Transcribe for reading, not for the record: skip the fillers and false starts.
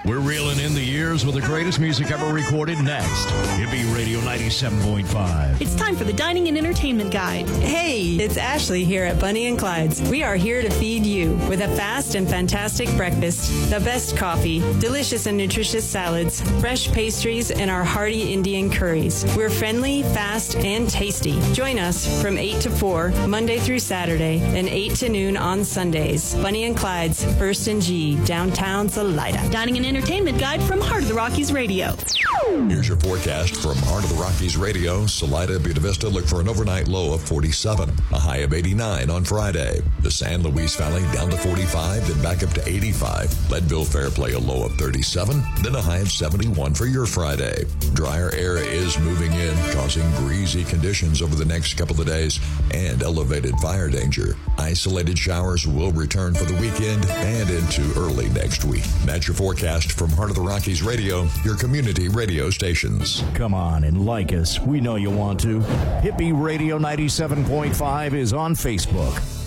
We're reeling in the years with the greatest music ever recorded next. Hippie Radio 97.5. It's time for the Dining and Entertainment Guide. Hey, it's Ashley here at Bunny and Clyde's. We are here to feed you with a fast and fantastic breakfast, the best coffee, delicious and nutritious salads, fresh pastries, and our hearty Indian curries. We're friendly, fast, and tasty. Join us from 8 to 4, Monday through Saturday, and 8 to noon on Sundays. Bunny and Clyde's, First and G, downtown Salida. Dining and Entertainment Guide from Heart of the Rockies Radio. Here's your forecast from Heart of the Rockies Radio. Salida, Buena Vista look for an overnight low of 47, a high of 89 on Friday. The San Luis Valley down to 45, then back up to 85. Leadville Fairplay a low of 37, then a high of 71 for your Friday. Drier air is moving in, causing breezy conditions over the next couple of days and elevated fire danger. Isolated showers will return for the weekend and into early next week. That's your forecast from Heart of the Rockies Radio, your community radio stations. Come on and like us. We know you want to. Hippie Radio 97.5 is on Facebook.